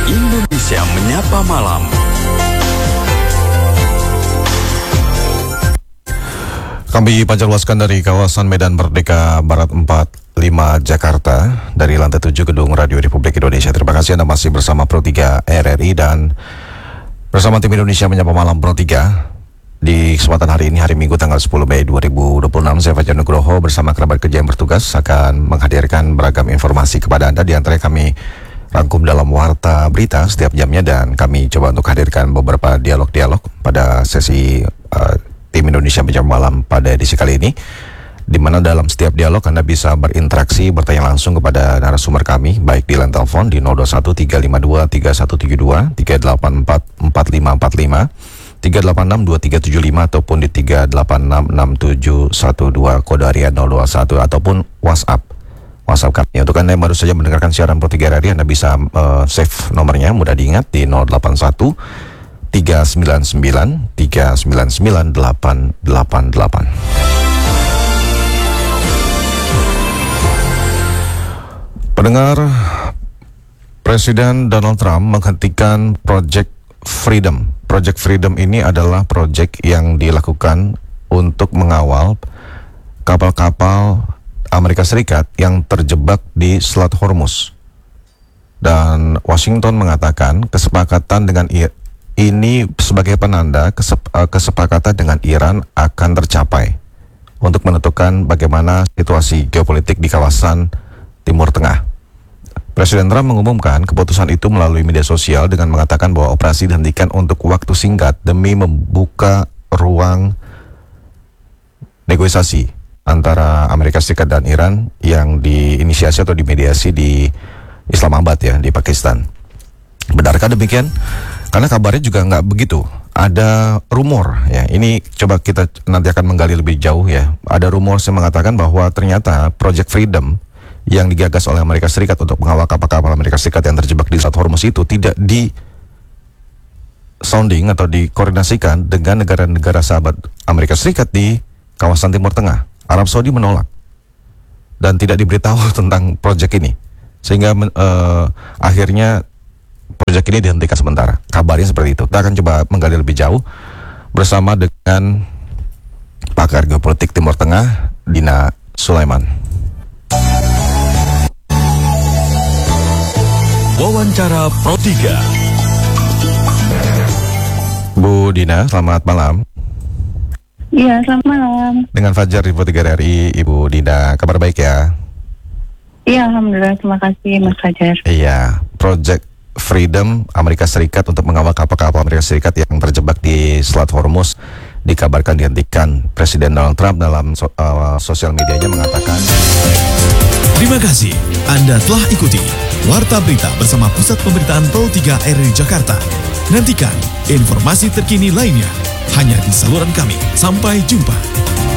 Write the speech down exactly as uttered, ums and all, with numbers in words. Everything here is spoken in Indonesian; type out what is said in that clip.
Indonesia Menyapa Malam. Kami pancarluaskan dari kawasan Medan Merdeka Barat empat puluh lima Jakarta dari lantai tujuh Gedung Radio Republik Indonesia. Terima kasih Anda masih bersama Pro tiga R R I dan bersama tim Indonesia Menyapa Malam Pro tiga. Di kesempatan hari ini, hari Minggu tanggal sepuluh Mei dua ribu dua puluh enam, saya Fajar Nugroho bersama kerabat kerja yang bertugas akan menghadirkan beragam informasi kepada Anda. Di antaranya kami rangkum dalam Warta Berita setiap jamnya, dan kami coba untuk hadirkan beberapa dialog-dialog pada sesi uh, tim Indonesia Menyapa Malam pada edisi kali ini, di mana dalam setiap dialog Anda bisa berinteraksi, bertanya langsung kepada narasumber kami, baik di line telepon di nol dua satu tiga lima dua tiga satu tujuh dua, tiga delapan empat empat lima empat lima, tiga delapan enam dua tiga tujuh lima, ataupun di tiga delapan enam enam tujuh satu dua kode area nol dua satu, ataupun WhatsApp WhatsApp kami. Untuk Anda yang baru saja mendengarkan siaran Pro tiga R R I, Anda bisa uh, save nomornya, mudah diingat, di nol delapan satu tiga sembilan sembilan tiga sembilan sembilan delapan delapan delapan. Pendengar, Presiden Donald Trump menghentikan Project Freedom. Project Freedom ini adalah proyek yang dilakukan untuk mengawal kapal-kapal Amerika Serikat yang terjebak di Selat Hormuz. Dan Washington mengatakan kesepakatan dengan I- ini sebagai penanda kesep- kesepakatan dengan Iran akan tercapai untuk menentukan bagaimana situasi geopolitik di kawasan Timur Tengah. Presiden Trump mengumumkan keputusan itu melalui media sosial dengan mengatakan bahwa operasi dihentikan untuk waktu singkat demi membuka ruang negosiasi antara Amerika Serikat dan Iran yang diinisiasi atau dimediasi di Islamabad, ya, di Pakistan. Benarkah demikian? Karena kabarnya juga nggak begitu. Ada rumor, ya, ini coba kita nanti akan menggali lebih jauh, ya. Ada rumor yang mengatakan bahwa ternyata Project Freedom yang digagas oleh Amerika Serikat untuk mengawal kapal-kapal Amerika Serikat yang terjebak di Selat Hormuz itu tidak di sounding atau dikoordinasikan dengan negara-negara sahabat Amerika Serikat di kawasan Timur Tengah. Arab Saudi menolak dan tidak diberitahu tentang proyek ini, sehingga uh, akhirnya proyek ini dihentikan sementara. Kabarnya seperti itu. Kita akan coba menggali lebih jauh bersama dengan pakar geopolitik Timur Tengah, Dina Sulaiman. Wawancara Pro tiga. Bu Dina, selamat malam. Iya, selamat malam. Dengan Fajar di Pro tiga R R I, Ibu Dina, kabar baik ya? Iya, alhamdulillah, terima kasih Mas Fajar. Iya, Project Freedom Amerika Serikat untuk mengawal kapal-kapal Amerika Serikat yang terjebak di Selat Hormuz dikabarkan dihentikan. Presiden Donald Trump dalam so, uh, sosial medianya mengatakan, terima kasih Anda telah ikuti Warta Berita bersama Pusat Pemberitaan Pro tiga R R I Jakarta. Nantikan informasi terkini lainnya hanya di saluran kami. Sampai jumpa.